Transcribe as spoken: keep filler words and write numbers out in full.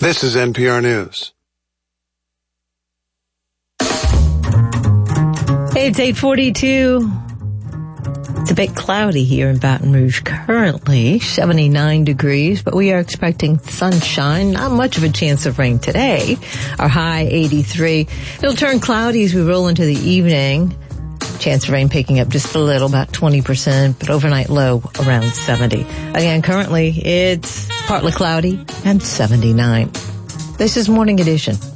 This is N P R News. Hey, it's eight forty-two. It's a bit cloudy here in Baton Rouge currently, seventy-nine degrees, but we are expecting sunshine. Not much of a chance of rain today. Our high, eighty-three. It'll turn cloudy as we roll into the evening. Chance of rain picking up just a little, about twenty percent, but overnight low around seventy. Again, currently it's partly cloudy and seventy-nine. This is Morning Edition.